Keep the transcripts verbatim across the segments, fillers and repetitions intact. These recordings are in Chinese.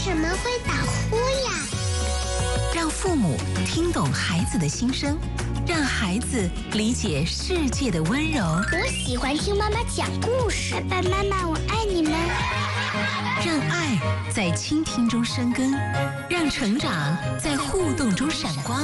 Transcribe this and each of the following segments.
什么会打呼呀？ 让父母听懂孩子的心声，让孩子理解世界的温柔。 我喜欢听妈妈讲故事。爸爸妈妈，我爱你们。 让爱在倾听中生根，让成长在互动中闪光。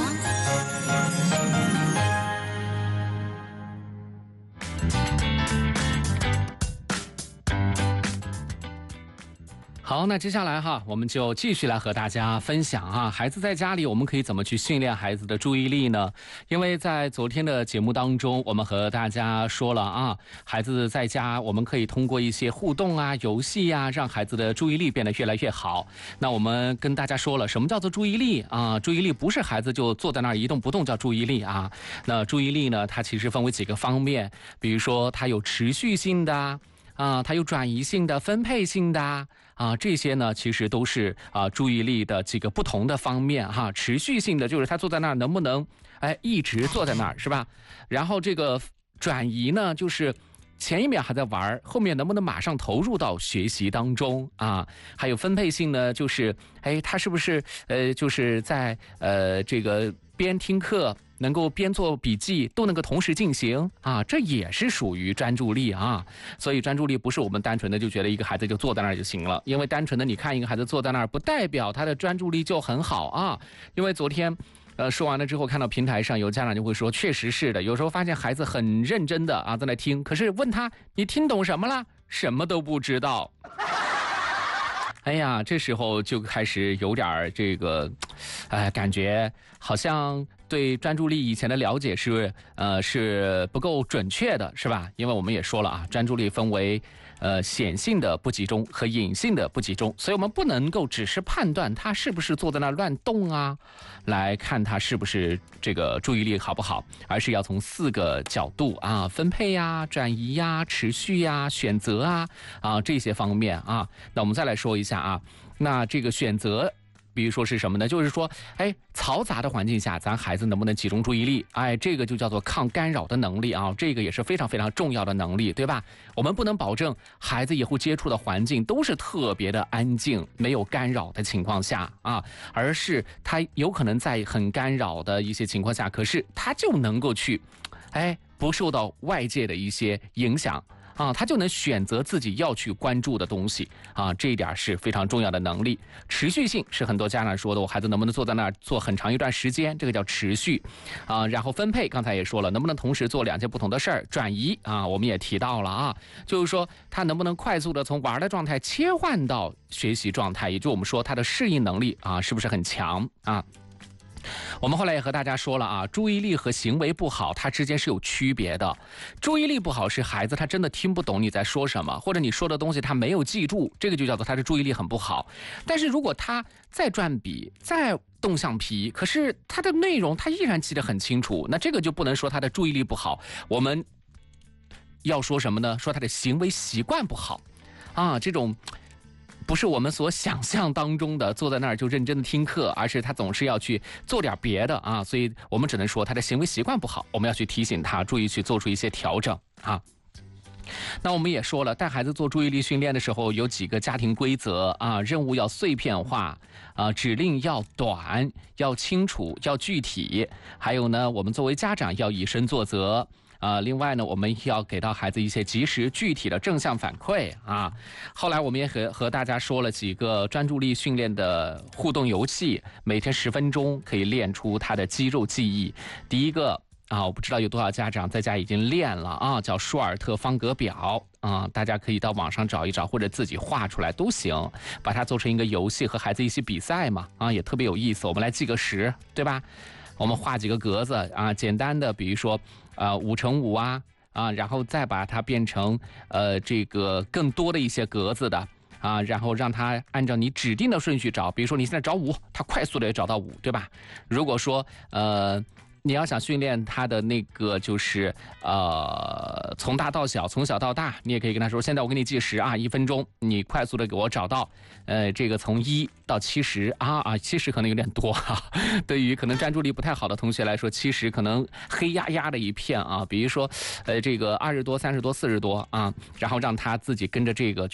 好，那接下来哈，我们就继续来和大家分享啊，孩子在家里我们可以怎么去训练孩子的注意力呢？因为在昨天的节目当中，我们和大家说了啊，孩子在家我们可以通过一些互动啊、游戏啊，让孩子的注意力变得越来越好。那我们跟大家说了，什么叫做注意力啊？注意力不是孩子就坐在那儿一动不动叫注意力啊。那注意力呢，它其实分为几个方面，比如说它有持续性的啊，它有转移性的、分配性的啊，这些呢其实都是啊注意力的几个不同的方面哈。持续性的就是他坐在那儿能不能哎一直坐在那儿是吧？然后这个转移呢，就是前一秒还在玩，后面能不能马上投入到学习当中啊？还有分配性呢，就是哎他是不是呃就是在呃这个边听课能够边做笔记都能够同时进行啊，这也是属于专注力啊。所以专注力不是我们单纯的就觉得一个孩子就坐在那儿就行了，因为单纯的你看一个孩子坐在那儿不代表他的专注力就很好啊。因为昨天呃说完了之后，看到平台上有家长就会说，确实是的，有时候发现孩子很认真的啊在那听，可是问他你听懂什么了，什么都不知道。哎呀，这时候就开始有点这个，呃，感觉好像对专注力以前的了解是呃是不够准确的，是吧？因为我们也说了啊，专注力分为呃显性的不集中和隐性的不集中，所以我们不能够只是判断他是不是坐在那乱动啊，来看他是不是这个注意力好不好，而是要从四个角度啊，分配呀、转移呀、持续呀、选择啊啊这些方面啊。那我们再来说一下啊，那这个选择。比如说是什么呢？就是说，哎，嘈杂的环境下，咱孩子能不能集中注意力？哎，这个就叫做抗干扰的能力啊，这个也是非常非常重要的能力，对吧？我们不能保证孩子以后接触的环境都是特别的安静、没有干扰的情况下啊，而是他有可能在很干扰的一些情况下，可是他就能够去，哎，不受到外界的一些影响。啊，他就能选择自己要去关注的东西啊，这一点是非常重要的能力。持续性是很多家长说的，我孩子能不能坐在那儿做很长一段时间，这个叫持续啊。然后分配，刚才也说了，能不能同时做两件不同的事儿？转移啊，我们也提到了啊，就是说他能不能快速的从玩的状态切换到学习状态，也就我们说他的适应能力啊，是不是很强啊？我们后来也和大家说了啊，注意力和行为不好它之间是有区别的。注意力不好是孩子他真的听不懂你在说什么，或者你说的东西他没有记住，这个就叫做他的注意力很不好。但是如果他再转笔再动橡皮，可是他的内容他依然记得很清楚，那这个就不能说他的注意力不好，我们要说什么呢？说他的行为习惯不好啊，这种不是我们所想象当中的坐在那儿就认真的听课，而是他总是要去做点别的啊，所以我们只能说他的行为习惯不好，我们要去提醒他注意去做出一些调整啊。那我们也说了，带孩子做注意力训练的时候有几个家庭规则啊，任务要碎片化啊，指令要短、要清楚、要具体，还有呢，我们作为家长要以身作则。啊，另外呢，我们要给到孩子一些及时具体的正向反馈啊。后来我们也和和大家说了几个专注力训练的互动游戏，每天十分钟可以练出他的肌肉记忆。第一个啊，我不知道有多少家长在家已经练了啊，叫舒尔特方格表啊，大家可以到网上找一找，或者自己画出来都行，把它做成一个游戏，和孩子一起比赛嘛啊，也特别有意思。我们来记个时，对吧？我们画几个格子啊，简单的，比如说，呃，五乘五啊，啊，然后再把它变成呃这个更多的一些格子的啊，然后让它按照你指定的顺序找，比如说你现在找五，它快速的找到五，对吧？如果说呃。你要想训练他的那个就是呃从大到小，从小到大，你也可以跟他说，现在我给你计时啊，一分钟，你快速的给我找到呃这个从一到七十啊啊，七十可能有点多哈、啊，对于可能专注力不太好的同学来说，七十可能黑压压的一片啊，比如说呃这个二十多、三十多、四十多啊，然后让他自己跟着这个